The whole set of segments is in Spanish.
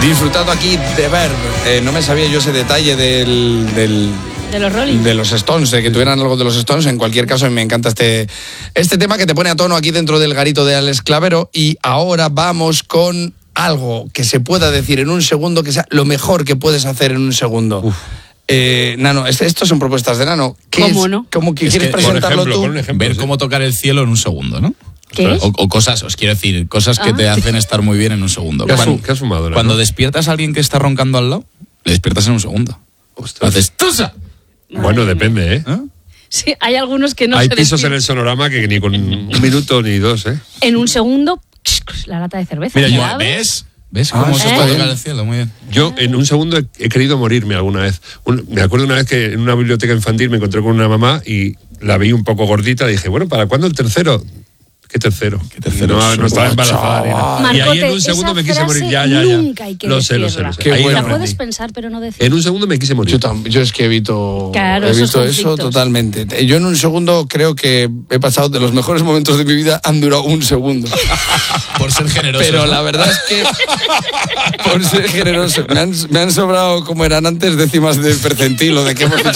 disfrutado aquí de Verb. No me sabía yo ese detalle de los Rolling. De los Stones, de que tuvieran algo de los Stones. En cualquier caso, me encanta este tema que te pone a tono aquí dentro del garito de Alex Clavero. Y ahora vamos con algo que se pueda decir en un segundo, que sea lo mejor que puedes hacer en un segundo. Nano, estos son propuestas de Nano. ¿Cómo no? ¿Cómo que quieres presentarlo tú? Ver cómo tocar el cielo en un segundo, ¿no? ¿Qué? O cosas, os quiero decir, cosas que te hacen estar muy bien en un segundo. ¿Qué has fumado? Cuando despiertas a alguien que está roncando al lado, le despiertas en un segundo. Haces ¡tusa! Bueno, depende, ¿eh? Sí, hay algunos que no hay se pisos despiertan. en el Sonorama que ni con un minuto ni dos, ¿eh? En un segundo, la lata de cerveza. Mira, ¿se yo- abre? ¿Ves cómo se puede tocar el cielo? Muy bien. Yo en un segundo he querido morirme alguna vez. Me acuerdo una vez que en una biblioteca infantil me encontré con una mamá y la vi un poco gordita. Dije, bueno, ¿para cuándo el tercero? ¿Qué tercero? No estaba embarazada. Ni nada. Y ahí en un Marcote, segundo esa me quise morir. frase Ya. nunca hay que Lo sé. decirla. Qué Ahí bueno. La aprendí. puedes pensar, pero no decir. En un segundo me quise morir. Yo es que evito esos eso conflictos. totalmente. Yo en un segundo creo que he pasado de los mejores momentos de mi vida, han durado un segundo. Por ser generoso. Pero la verdad es que, por ser generoso, me han sobrado, como eran antes, décimas de percentil o de qué hemos dicho.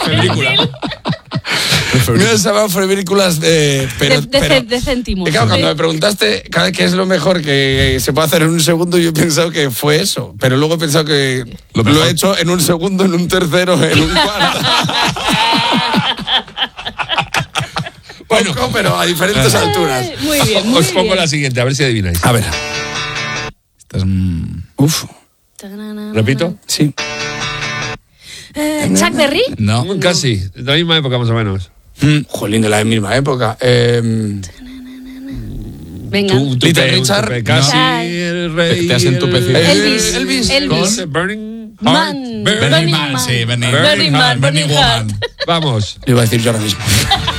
Me han sobrado febrículas de céntimos. Claro, cuando me preguntaste qué es lo mejor que se puede hacer en un segundo, yo he pensado que fue eso. Pero luego he pensado que lo he hecho en un segundo, en un tercero, en un cuarto. Poco, pero a diferentes alturas. Muy bien, muy Os pongo bien. la siguiente, a ver si adivináis. A ver. Uf. ¿Repito? Sí. ¿Chuck Berry? No. Casi, de la misma época más o menos. Jolín, de la misma época. Venga. Little Richard. Casi No. el rey. Te has entupecido. Elvis. Con Burning Man. Burning Man, sí, Burning Man. Woman. Vamos. Lo iba a decir yo ahora mismo.